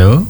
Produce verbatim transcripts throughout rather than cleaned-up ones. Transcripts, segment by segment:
Halo.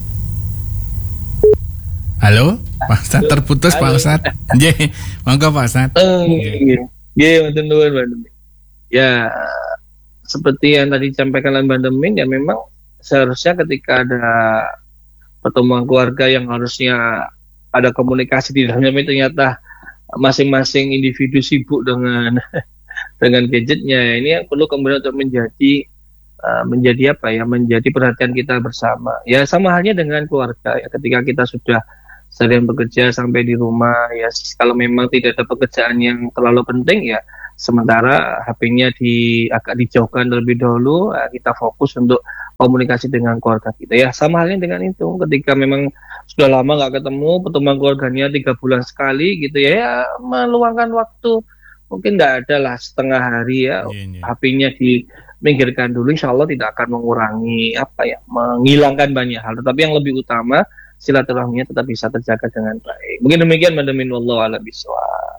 Halo, Pak Ustadz terputus. Halo. Pak Ustadz. Nggih, monggo Pak Ustadz. Nggih, nggih wonten nuwun Mbak Demin. Ya, seperti yang tadi disampaikan oleh Mbak Demin, ya memang seharusnya ketika ada pertemuan keluarga yang harusnya ada komunikasi di dalamnya, ternyata masing-masing individu sibuk dengan dengan gadgetnya. Ini yang perlu kemudian untuk menjadi uh, menjadi apa ya, menjadi perhatian kita bersama. Ya sama halnya dengan keluarga ya, ketika kita sudah sering bekerja sampai di rumah ya, kalau memang tidak ada pekerjaan yang terlalu penting ya, sementara H P-nya di agak dijauhkan terlebih dahulu, uh, kita fokus untuk komunikasi dengan keluarga kita ya. Sama halnya dengan itu, ketika memang sudah lama nggak ketemu, pertemuan keluarganya tiga bulan sekali gitu ya, ya meluangkan waktu mungkin nggak ada lah setengah hari ya, yeah, yeah. H P-nya diminggirkan dulu, insya Allah tidak akan mengurangi apa ya, menghilangkan banyak hal, tetapi yang lebih utama silaturahminya tetap bisa terjaga dengan baik. Mungkin demikian Mbak Demin, wallahu a'lam bishawab.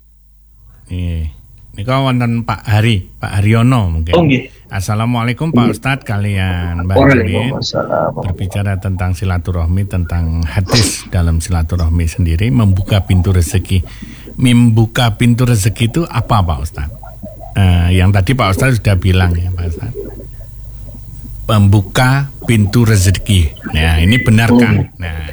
Iya. Ini kau wonten Pak Hari, Pak Haryono mungkin. Oh, okay. Assalamualaikum Pak Ustadz kalian Mbak Demin. Berbicara tentang silaturahmi, tentang hadis dalam silaturahmi sendiri, membuka pintu rezeki. Membuka pintu rezeki itu apa Pak Ustadz? Uh, yang tadi Pak Ustadz sudah bilang ya Pak Ustadz. Membuka pintu rezeki. Nah, ini benarkah? Hmm. Nah.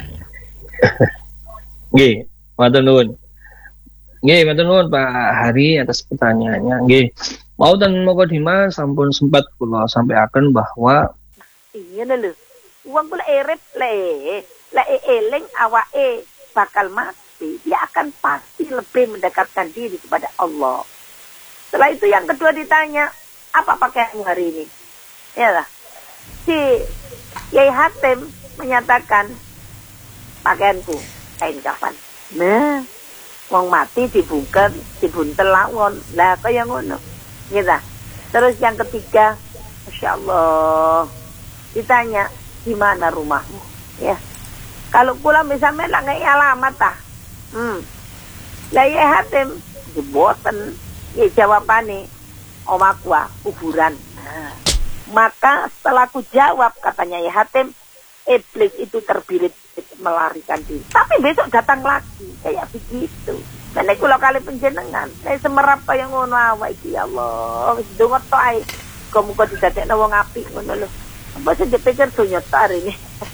Nggih, matur nuwun. Nggih, matur nuwun Pak Hari atas pertanyaannya. Nggih. Mau dan moga dimas sampun sempat kula sampaikan bahwa iya lho. Wong kula erep le, le eling awake bakal mati, dia akan pasti lebih mendekatkan diri kepada Allah. Setelah itu yang kedua ditanya, apa pakaianmu hari ini? Ya lah. Si Yai Hatim menyatakan, pakaianku kain kapan. Nah, wong mati dibungker, dibuntel lawon. Lah kaya ngono. Gitu. Terus yang ketiga, Masya Allah, ditanya, di mana rumahmu? Ya. Kalau pulang misalnya lah nggak alamat ah. Hmm. Lah Yai Hatim diboten. Ya jawabannya, omaku ah, kuburan. Nah. Maka setelah aku jawab, katanya ya Hatim, iblis itu terbirit melarikan diri. Tapi besok datang lagi, kayak begitu. Dan aku lo kali penjenengan, saya semerap yang ngono awak iki ya Allah. Dongot to ai, kamu kok didadekno wong apik ngono lho. Apa sih dipikir dunya tar ini?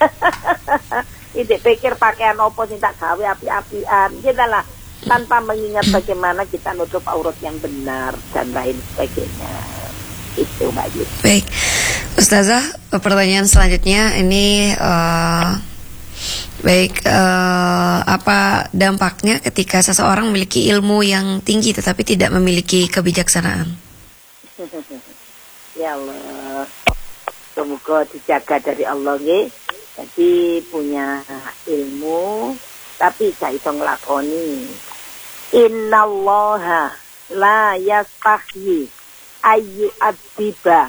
Ide pikir pakaian opo sing tak gawe api-apian. Gitulah, tanpa mengingat bagaimana kita nutup aurat yang benar dan lain sebagainya. Itu Mbak Yus. Baik, Ustazah, pertanyaan selanjutnya ini uh, baik uh, apa dampaknya ketika seseorang memiliki ilmu yang tinggi tetapi tidak memiliki kebijaksanaan? Ya Allah, semoga dijaga dari Allah nggih. Jadi punya ilmu tapi gak iso nglakoni. Innallaha la yastahyi ayu adiba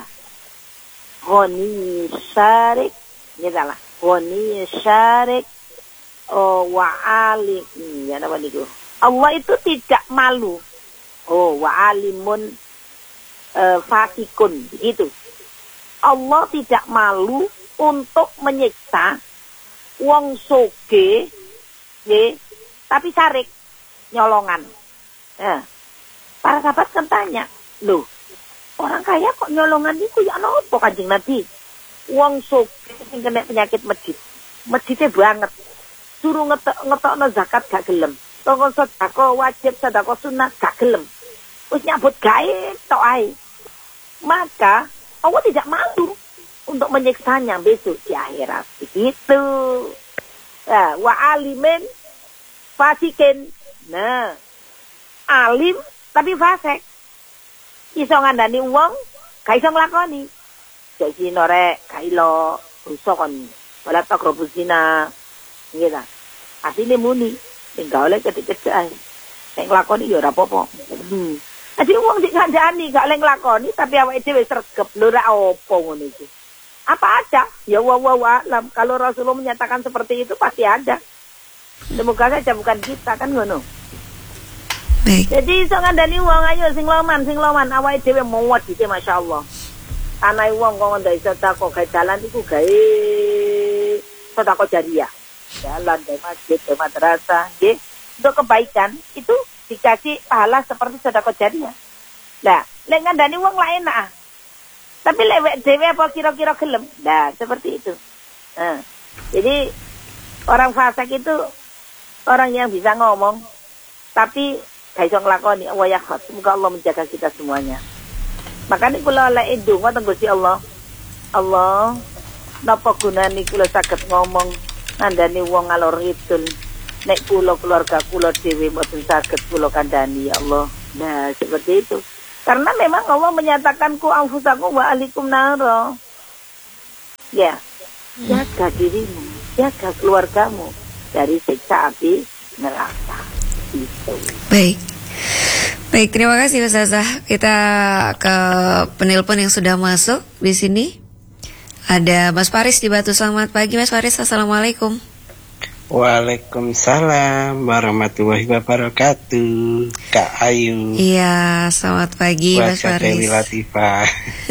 Ghani syarik ini adalah Ghani syarik oh, wa'ali ya apa itu Allah itu tidak malu oh wa'alimun uh, fakikun gitu. Allah tidak malu untuk menyiksa wong soge ye, tapi syarik nyolongan. Nah, para sahabat kan tanya, loh orang kaya kok nyolongan itu ya nopo Kanjeng Nabi? Wong sugih sing kena penyakit medit. Medite banget. Suruh ngetok ngetokno zakat gak gelem. Tonggo sedekah wajib, sedekah sunat gak gelem. Wis nyambut gawe tok ae. Maka Allah tidak malu untuk menyiksanya besok di akhirat. Begitu. Nah, wa alimin fasikin. Nah, alim tapi fasik. Iso ngandani wong, gak iso nglakoni. Cek zina rek, gak ilo, rusak kon. Wala takrobus zina. Nggih ta. Asline muni, sing gak oleh ketik-ketik ae. Nek nglakoni ya ora apa-apa. Hmm. Jadi wong sing kandhani gak oleh nglakoni tapi awake dhewe sregep lho ra apa ngono iki. Apa ada? Ya wallahu a'lam. Kalau Rasulullah menyatakan seperti itu pasti ada. Semoga saja bukan kita kan ngono. Baik. Jadi iso ngandani wong ayo sing loman sing loman awake dhewe muwat iki masyaallah. Anae wong kok ndak iso takok gawe dalan iku gawe sedekah jariyah. Jalan dari masjid ke madrasah, nggih, untuk kebaikan itu dikasih pahala seperti sedekah jariyah. Lah, lek ngandani wong lain enak. Tapi lewek dhewe apa kira-kira gelem? Nah, seperti itu. Nah, jadi orang fasik itu orang yang bisa ngomong tapi gak iso nglakoni. Wa ya khat. Semoga Allah menjaga kita semuanya. Makanya kula lek ndonga teng Gusti Allah. Allah, napa gunane kula saged ngomong ngandani wong ngalor ngidul. Nek kula keluarga kula dhewe mboten saged kula kandhani ya Allah. Nah, seperti itu. Karena memang Allah menyatakan ku anfusakum wa ahlikum naro. Ya, jaga dirimu, jaga keluargamu dari siksa api neraka. Itu. Baik. Baik, terima kasih Ustazah. Kita ke penelpon yang sudah masuk di sini. Ada Mas Faris di Batu. Selamat pagi Mas Faris. Assalamualaikum. Waalaikumsalam warahmatullahi wabarakatuh. Kak Ayu. Iya, selamat pagi Mas Faris. Dewi Latifah.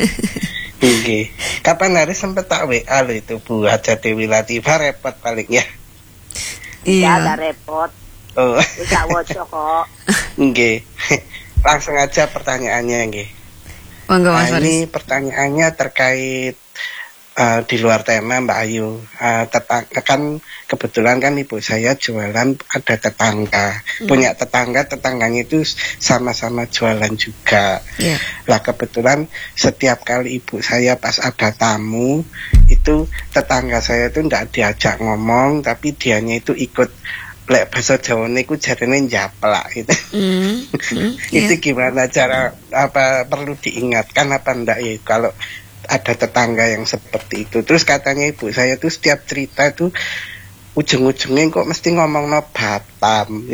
Oke. Kapan hari sempat tak W A lo itu Bu Haja Dewi Latifah, repot paling ya. Iya, ada repot. Oh. Bisa wocok kok. Oke. Langsung aja pertanyaannya nggih. Monggo Mas Faris. Ini Faris. pertanyaannya terkait Uh, di luar tema Mbak Ayu, uh, tetang- kan kebetulan kan ibu saya jualan, ada tetangga, hmm. punya tetangga, tetangganya itu sama-sama jualan juga. Yeah. Lah kebetulan setiap kali ibu saya pas ada tamu, itu tetangga saya itu ndak diajak ngomong, tapi dianya itu ikut. Lek bahasa Jawa niku jarene njaplak gitu. Mm, mm, yeah. Itu gimana cara, apa perlu diingatkan apa ndak ya kalau ada tetangga yang seperti itu. Terus katanya ibu saya tuh setiap cerita tuh ujung-ujungnya kok mesti ngomong no Batam.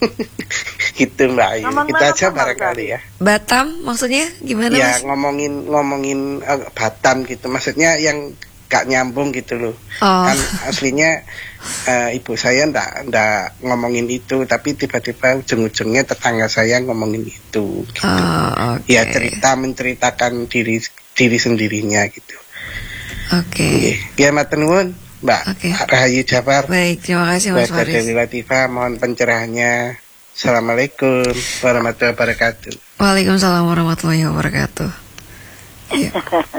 Gitu Mbak Ayu. Kita aja barangkali ya. Batam maksudnya gimana ya, Mas? ngomongin ngomongin uh, Batam gitu. Maksudnya yang gak nyambung gitu loh. Oh. Kan aslinya uh, ibu saya ndak ndak ngomongin itu, tapi tiba-tiba ujung-ujungnya tetangga saya ngomongin itu gitu. Oh, okay. Ya cerita menceritakan diri diri sendirinya gitu. Oke. Okay. Ya matur nuwun Mbak Okay. Rahayu Jafar. Baik, terima kasih Mas Baca Faris. Dewi Latifah, mohon pencerahannya. Assalamualaikum warahmatullahi wabarakatuh. Waalaikumsalam warahmatullahi wabarakatuh. Ya.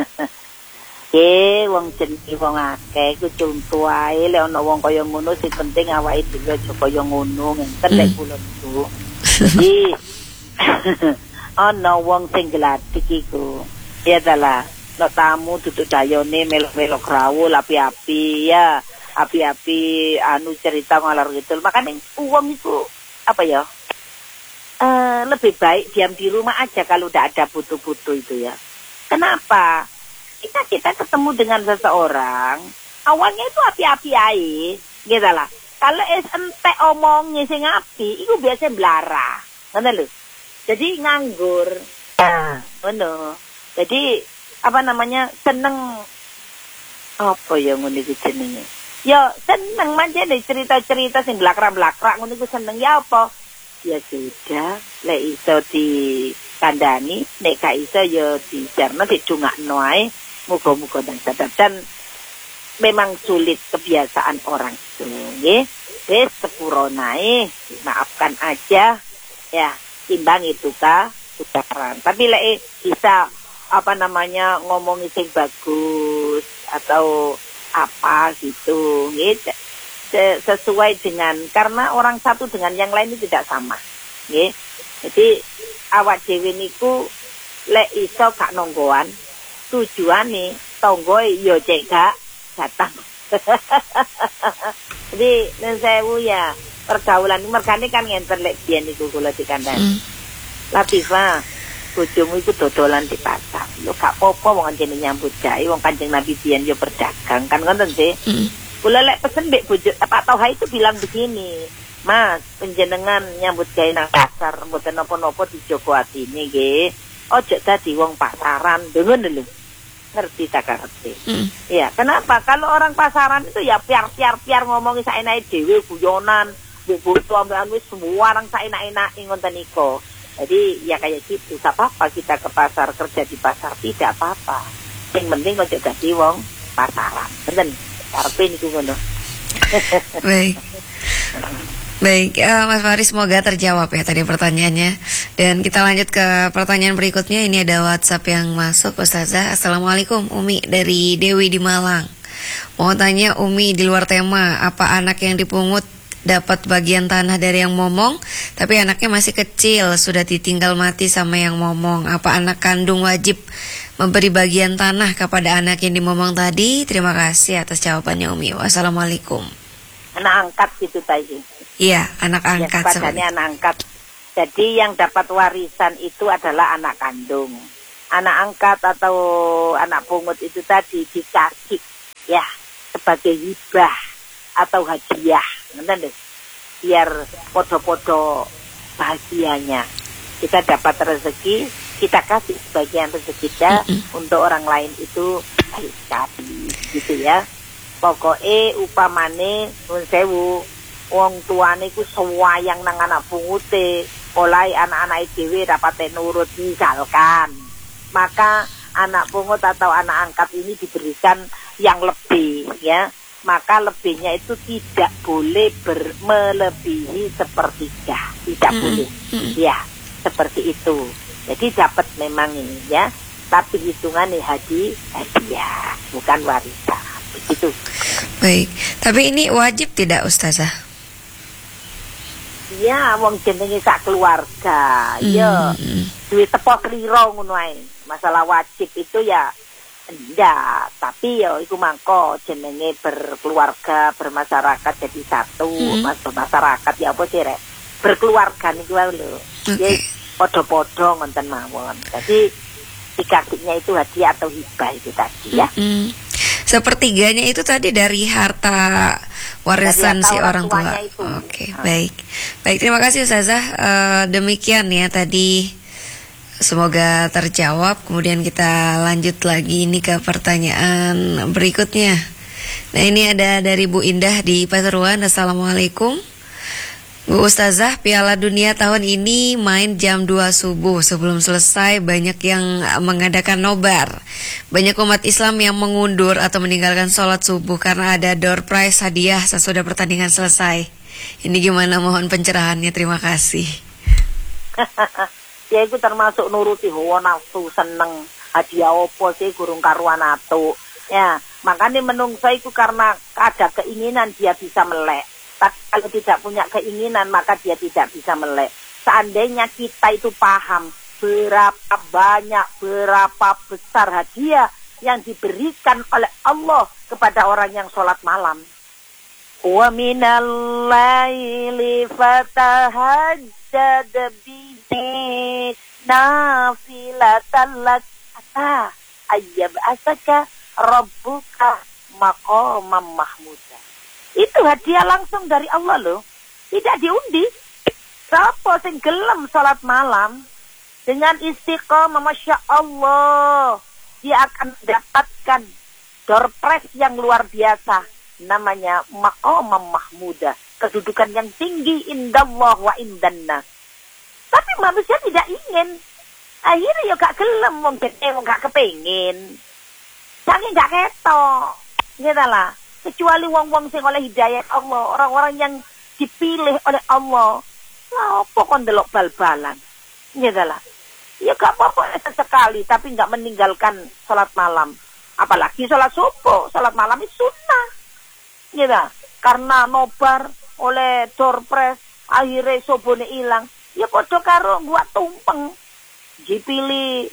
Eh, wong jenenge wong akeh iku contoh ae lek ana wong kaya ngono sing penting awake dhewe aja kaya ngono ngenten lek kula niku. Jadi ana wong sing gladik iku. Ya dalah, no tamu duduk dayone melok-melok rawuh api-api ya, api-api anu cerita ngalor gitu. Makanya wong itu apa ya? Uh, lebih baik diam di rumah aja kalau udah ada butuh-butuh itu ya. Kenapa? Kita kita ketemu dengan seseorang, awalnya itu api-api aja, gitu lah. Kalau es entek omongnya sing api, itu biasanya belara, ngerti lho. Jadi nganggur, nah, bener. Jadi apa namanya seneng, apa ya ngono iki jenenge? Ya seneng manja nih cerita-cerita sing blakrak-blakrak ngono iku seneng ya apa? Ya sudah, lek iso dikandani, nek gak iso ya dijarno didongakno ae. Muga-muga dan sadar. Dan memang sulit kebiasaan orang itu, nggih. Wis sepuronae, maafkan aja. Ya, timbang itu kah udaran. Tapi lek bisa apa namanya ngomongin sing bagus atau apa gitu, nggih. Sesuai dengan, karena orang satu dengan yang lain itu tidak sama, nggih. Jadi awak dhewe niku lek iso gak nonggoan, tujuane tonggoe yo cek gak datang. Jadi nen sewu ya pergaulan mergane kan ngenter lek biyen niku kula dikandani. Mm. Latifah, bojomu iku dodolan di pasar. Yo gak apa-apa wong anjene nyambut gawe, wong Kanjeng Nabi biyen yo berdagang kan ngoten sih. Mm. Kula lek pesen mbek bojo Pak Toha itu bilang begini, Mas, penjenengan nyambut gawe nang pasar mboten napa-napa dijogo atine nggih. Ojo dadi wong pasaran, dengen lho. Ngerti tak ngerti. Mm. Ya, kenapa? Kalau orang pasaran itu ya piar-piar-piar ngomongin saenake dhewe guyonan, mbek bojo ambekan wis semua orang saenak-enake ngoten niku. Jadi ya kayak gitu, gak apa-apa kita ke pasar, kerja di pasar, tidak apa-apa. Yang penting ojo dadi wong pasaran. Bener. Karepe niku ngono. Baik. Baik, uh, Mas Fahri, semoga terjawab ya tadi pertanyaannya. Dan kita lanjut ke pertanyaan berikutnya. Ini ada WhatsApp yang masuk, Ustazah. Assalamualaikum, Umi dari Dewi di Malang. Mau tanya Umi di luar tema, apa anak yang dipungut dapat bagian tanah dari yang momong, tapi anaknya masih kecil, sudah ditinggal mati sama yang momong. Apa anak kandung wajib memberi bagian tanah kepada anak yang dimomong tadi? Terima kasih atas jawabannya Umi. Wassalamualaikum. Anak angkat gitu tadi. Iya, anak angkat. Ya, sebenarnya anak angkat. Jadi yang dapat warisan itu adalah anak kandung. Anak angkat atau anak pungut itu tadi dikasih ya sebagai hibah atau hadiah, ngerti deh? Biar podo-podo bahagianya. Kita dapat rezeki, kita kasih sebagian rezekinya mm-hmm. untuk orang lain itu baik sekali, gitu ya. Pokoknya upamane nun sewu wong tuane ku sewayang nang anak pungute, oleh anak-anak dhewe dapat nurut misalkan. Maka anak pungut atau anak angkat ini diberikan yang lebih ya. Maka lebihnya itu tidak boleh ber- melebihi sepertiga, tidak mm-hmm. boleh. Ya, seperti itu. Jadi dapat memang ini ya, tapi hitungannya hadi hadiah, bukan warisan. Begitu. Baik, tapi ini wajib tidak Ustazah? Ya, wong jenenge sak keluarga. Mm. Ya, duit tepo kliro ngono ae. Masalah wajib itu ya enggak, tapi ya iku mangko jenenge berkeluarga, bermasyarakat jadi satu, mm. mas masyarakat ya apa sih rek? Berkeluarga niku wae lho. Okay. Ya podo-podo ngoten mawon. Jadi dikasihnya itu hadiah atau hibah itu tadi ya. Mm-hmm. Sepertiganya itu tadi dari harta warisan si orang tua. Oke, okay, hmm. baik. Baik, terima kasih Ustazah. Uh, demikian ya tadi, semoga terjawab. Kemudian kita lanjut lagi ini ke pertanyaan berikutnya. Nah, ini ada dari Bu Indah di Pasuruan. Assalamualaikum. Bu Ustazah, Piala Dunia tahun ini main jam dua subuh. Sebelum selesai banyak yang mengadakan nobar. Banyak umat Islam yang mengundur atau meninggalkan sholat subuh karena ada door prize hadiah sesudah pertandingan selesai. Ini gimana, mohon pencerahannya, terima kasih. Ya itu termasuk nuruti hawa nafsu, seneng hadiah opo sih gurung karuan atu. Ya, makanya menungso itu karena ada keinginan dia bisa melek. Tapi kalau tidak punya keinginan maka dia tidak bisa melek. Seandainya kita itu paham berapa banyak, berapa besar hadiah yang diberikan oleh Allah kepada orang yang sholat malam. Wa minal laili fatahajjad bihi nafilatan lak ata ayyab asaka rabbuka maqamam mahmuda. Itu hadiah langsung dari Allah loh. Tidak diundi. Siapa sing gelem salat malam dengan istiqomah, Masya Allah, dia akan mendapatkan door prize yang luar biasa. Namanya maqamam mahmuda, kedudukan yang tinggi indallah wa indanna. Tapi manusia tidak ingin. Akhirnya ya gak gelem, wong gede wong gak kepengin. Sange gak ketok. Gitu lah. Kecuali wong-wong sing oleh hidayah Allah, orang-orang yang dipilih oleh Allah. Lah apa kon delok bal-balan? Gitu lah. Ya gak apa-apa sesekali, tapi gak meninggalkan salat malam. Apalagi salat subuh, salat malam itu sunnah. Gitu. Karena nobar oleh door prize, akhirnya subuhnya hilang. Ya podo karo buat tumpeng. Dipilih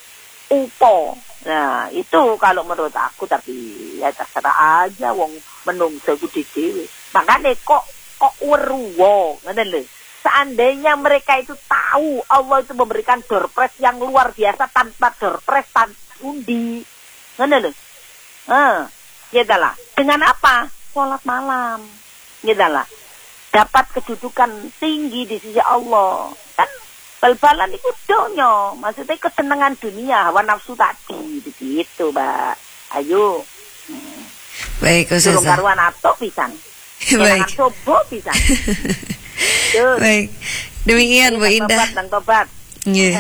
upo. Nah, itu kalau menurut aku, tapi ya terserah aja wong menungso iku dhewe. Makane kok kok weruwo, ngene lho. Seandainya mereka itu tahu Allah itu memberikan door prize yang luar biasa tanpa door prize, tanpa undi. Ngene lho. Heeh. Ya lah. Dengan apa? Salat malam. Ya lah. Dapat kedudukan tinggi di sisi Allah. Kan bal-balan itu donya, maksudnya kesenangan dunia, hawa nafsu tadi, begitu, Mbak. Ayo. Hmm. Baik, Ustazah. Durung karuan atok pisan. Baik. Sobo pisan. Baik. Demikian Bu Indah. Dan tobat. Iya.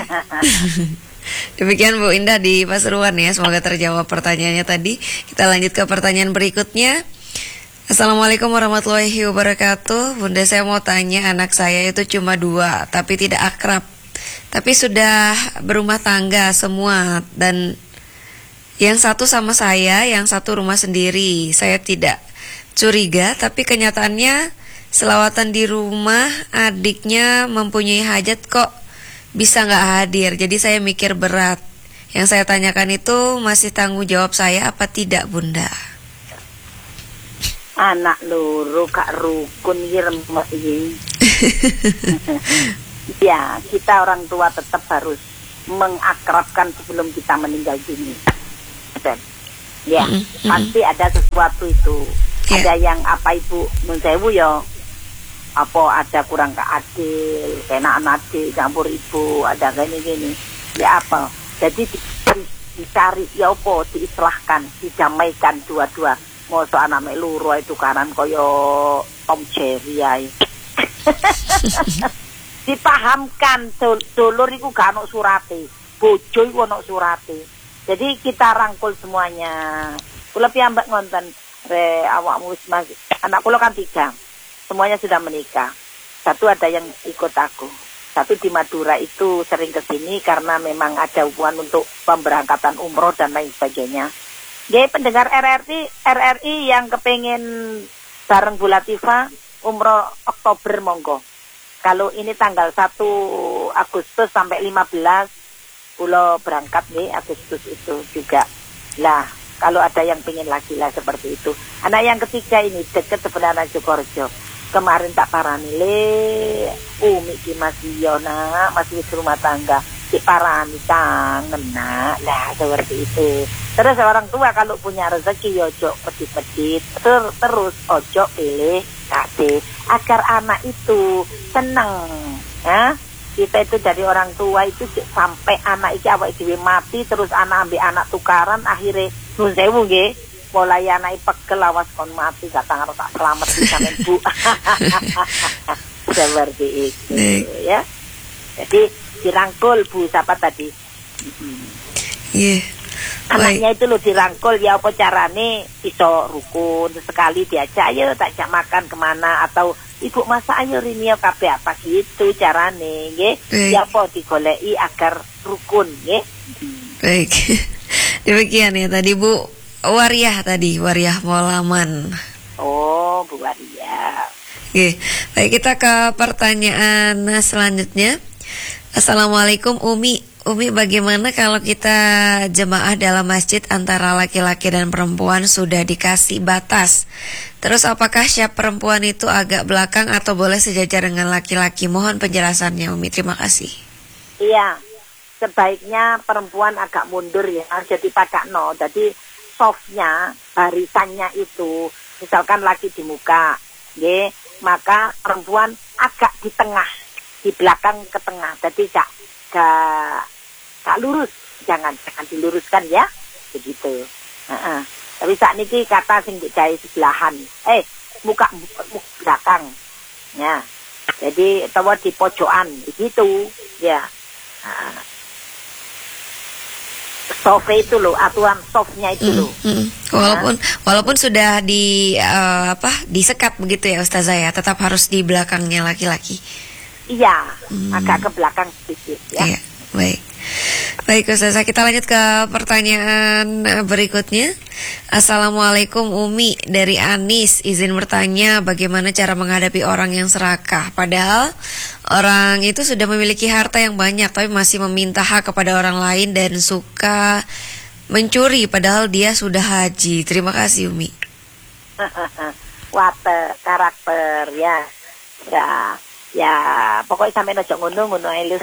Demikian Bu Indah di Pasuruan ya. Semoga terjawab pertanyaannya tadi. Kita lanjut ke pertanyaan berikutnya. Assalamualaikum warahmatullahi wabarakatuh. Bunda, saya mau tanya, anak saya itu cuma dua, tapi tidak akrab. Tapi sudah berumah tangga semua, dan yang satu sama saya, yang satu rumah sendiri. Saya tidak curiga, tapi kenyataannya selawatan di rumah adiknya mempunyai hajat kok bisa nggak hadir. Jadi saya mikir berat. Yang saya tanyakan itu masih tanggung jawab saya apa tidak, Bunda? Anak loro kak rukun remes iki. Ya, kita orang tua tetap harus mengakrabkan sebelum kita meninggal dunia. Ya, mm-hmm. pasti ada sesuatu itu. Yeah. Ada yang apa Ibu nun sewu ya. Apa ada kurang keadil, kena adik campur ibu, ada gini-gini. Ya apa? Jadi dicari, dicari ya apa, diislahkan, didamaikan dua-dua. Mosok anak mek loro itu kanan koyo Tom Jerry ae. Dipahamkan dulur iku gak ono surate, bojo iku ono surate. Jadi kita rangkul semuanya. Kula piyambak ngonten re awakmu wis mas, anak kula kan tiga. Semuanya sudah menikah. Satu ada yang ikut aku. Satu di Madura itu sering kesini karena memang ada hubungan untuk pemberangkatan umroh dan lain sebagainya. Jadi pendengar R R I, R R I yang kepengen bareng Bu Latifah umroh Oktober monggo. Kalau ini tanggal satu Agustus sampai lima belas pulau berangkat nih Agustus itu juga. Lah, kalau ada yang pengen lagi lah seperti itu. Anak yang ketiga ini deket sebenarnya Jokorjo. Kemarin tak parani le Umi ki masih Yona masih di rumah tangga. Si parani kangen nak. Lah seperti itu. Terus orang tua kalau punya rezeki ojo pedit-pedit ter terus ojo pilih kasih agar anak itu seneng, ya. Kita itu dari orang tua itu sampai anak iki awake dhewe mati terus anak ambil anak tukaran akhirnya nun sewu nggih mulai anak pegel awas kon mati gak tangan tak selamat di sampean Bu. Seperti itu ya. Jadi dirangkul Bu siapa tadi? Iya. Yeah. Anaknya itu lo dirangkul ya apa carane iso rukun sekali diajak ayo tak ajak makan kemana atau ibu masak ayo rini ya kabeh apa gitu carane nggih ya apa digoleki agar rukun nggih. Baik. Demikian ya tadi Bu Wariah tadi Wariah Molaman. Oh Bu Wariah. Oke, baik kita ke pertanyaan selanjutnya. Assalamualaikum Umi. Umi, bagaimana kalau kita jemaah dalam masjid antara laki-laki dan perempuan sudah dikasih batas? Terus apakah syaf perempuan itu agak belakang atau boleh sejajar dengan laki-laki? Mohon penjelasannya Umi, terima kasih. Iya, sebaiknya perempuan agak mundur ya, jadi pada no. Jadi softnya, barisannya itu, misalkan laki di muka, ya, maka perempuan agak di tengah, di belakang ke tengah. Jadi gak, gak Kak lurus, jangan jangan diluruskan ya, begitu. Uh-uh. Tapi saat ini kata sing digawe sebelahan, eh muka, muka, muka belakang, ya. Jadi tawa di pojokan, begitu, ya. Uh. Soft itu loh, aturan softnya itu loh. Mm, mm. Walaupun uh. walaupun sudah di uh, apa disekat begitu ya Ustazah ya, tetap harus di belakangnya laki-laki. Iya, mm. agak ke belakang sedikit ya. Iya, baik. Baik Ustazah, kita lanjut ke pertanyaan berikutnya. Assalamualaikum Umi, dari Anis, izin bertanya bagaimana cara menghadapi orang yang serakah. Padahal orang itu sudah memiliki harta yang banyak tapi masih meminta hak kepada orang lain dan suka mencuri padahal dia sudah haji. Terima kasih Umi. Water, karakter ya. Ya, ya pokoknya sampai nojok ngono-ngono ae.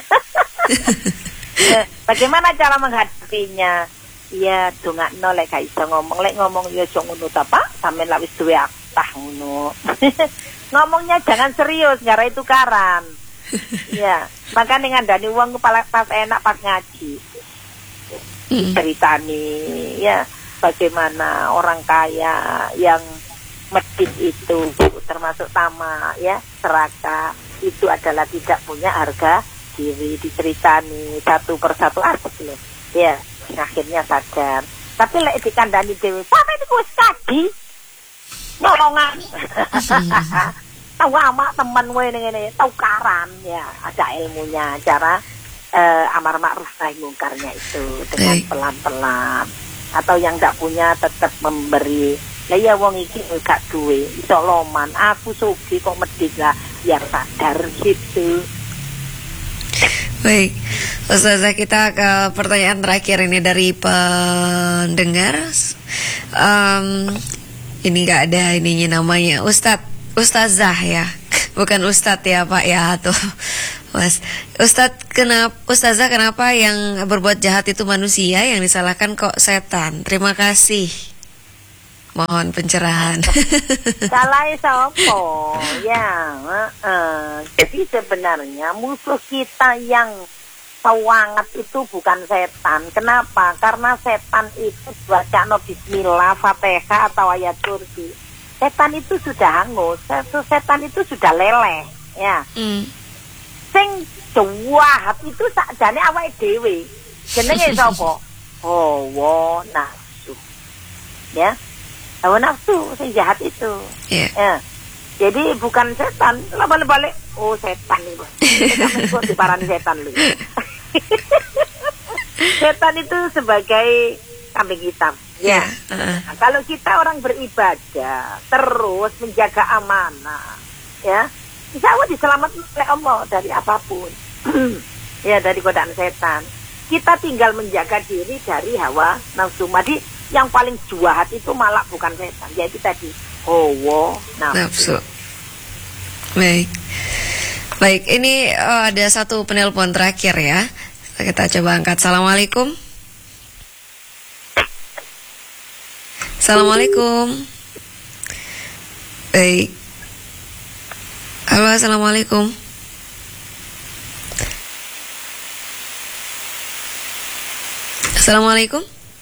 Bagaimana cara menghadapinya? Ya dongakno lek gak iso ngomong, lek ngomong ya aja ngono ta Pak, sampean lak wis duwe aktah ngono. Ngomongnya jangan serius, ngarai tukaran. Ya, makanya ngandani wong pas enak pas ngaji. Ceritani ya bagaimana orang kaya yang medit itu termasuk tamak ya, serakah itu adalah tidak punya harga diri, diceritani satu persatu asik loh ya, akhirnya sadar. Tapi lek dikandani dewe sampe niku wis kaji nolongan. Tahu ama teman gue ini, tahu karan ya, ada ilmunya, cara uh, amar ma'ruf nahi mungkarnya itu dengan pelan-pelan. Atau yang tidak punya tetap memberi. Lah ya wong iki gak duwe, iso loman, aku sugih kok medhit lah, biar sadar gitu. Baik, Ustazah, kita ke pertanyaan terakhir ini dari pendengar. Um, ini nggak ada ininya namanya, Ustadz, Ustazah ya, bukan Ustadz ya Pak ya tuh, Mas. Ustadz, kenapa Ustazah kenapa yang berbuat jahat itu manusia, yang disalahkan kok setan? Terima kasih. Mohon pencerahan. Salahnya sopo ya. Uh, jadi sebenarnya musuh kita yang sangat itu bukan setan. Kenapa? Karena setan itu baca no bismillah, fatihah atau ayat kursi. Setan itu sudah hangus. Setan itu sudah leleh. Ya. Mm. Sing jahat itu sakjane awake dhewe. Jenenge sapa? Hawa nafsu. Ya. Hawa nafsu sing jahat itu. Yeah. Ya. Jadi bukan setan, balik-balik. Oh, setan itu. Setan itu diparani setan lu. Setan itu sebagai kambing hitam. Ya. Yeah. Uh. Nah, kalau kita orang beribadah, terus menjaga amanah, ya, insya Allah diselamatkan oleh Allah dari apapun. Ya, dari godaan setan. Kita tinggal menjaga diri dari hawa nafsu. Jadi yang paling jahat itu malah bukan setan, yaitu tadi hawa nafsu. Baik, baik. Ini uh, ada satu penelpon terakhir ya. Kita coba angkat. Assalamualaikum. Assalamualaikum. Baik. Halo, assalamualaikum. Assalamualaikum.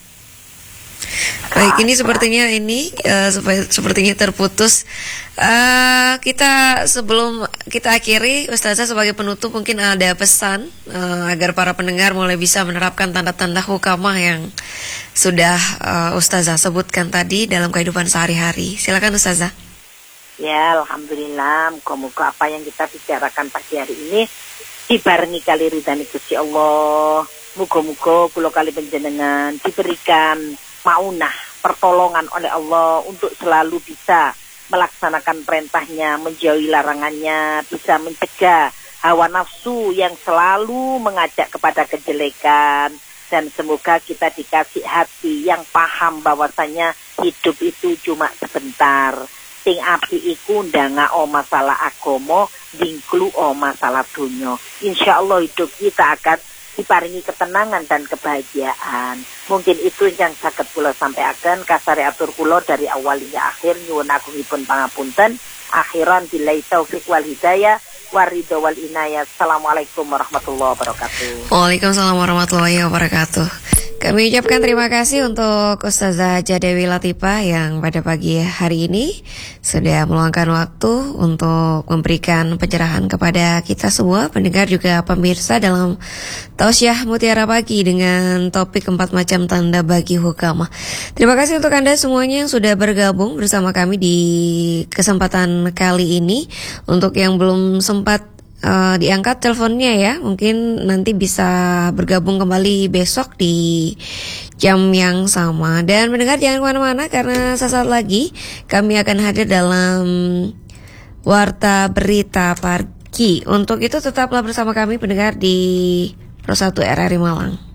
Baik, ini sepertinya ini uh, sepertinya terputus. Uh, kita sebelum kita akhiri, Ustazah sebagai penutup mungkin ada pesan uh, agar para pendengar mulai bisa menerapkan tanda-tanda hukamah yang sudah uh, Ustazah sebutkan tadi dalam kehidupan sehari-hari. Silakan Ustazah. Ya, alhamdulillah, muka-muka apa yang kita bicarakan pagi hari ini dibarengi kali ridhani Gusti Allah. Muga-muga kula kali panjenengan diberikan maunah, pertolongan oleh Allah untuk selalu bisa melaksanakan perintahnya, menjauhi larangannya, bisa mencegah hawa nafsu yang selalu mengajak kepada kejelekan, dan semoga kita dikasih hati yang paham bahwasanya hidup itu cuma sebentar. Sing api iku ndangak o masalah agama, dingklu o masalah dunya. Insya Allah hidup kita akan diparingi ketenangan dan kebahagiaan. Mungkin itu yang saged kula sampaikan. Kasare atur kula dari awal hingga akhir, nyuwun agungipun pangapunten. Akhiran billahi taufik wal hidayah waridho wal inayah. Assalamualaikum warahmatullahi wabarakatuh. Waalaikumsalam warahmatullahi wabarakatuh. Kami ucapkan terima kasih untuk Ustazah Dewi Latifah yang pada pagi hari ini sudah meluangkan waktu untuk memberikan pencerahan kepada kita semua, pendengar juga pemirsa, dalam Tausiah Mutiara Pagi dengan topik empat macam tanda bagi hukamah. Terima kasih untuk Anda semuanya yang sudah bergabung bersama kami di kesempatan kali ini. Untuk yang belum sempat Uh, diangkat teleponnya ya, mungkin nanti bisa bergabung kembali besok di jam yang sama. Dan mendengar jangan kemana-mana, karena sesaat lagi kami akan hadir dalam Warta Berita Pagi. Untuk itu tetaplah bersama kami pendengar di Pro satu R R I Malang.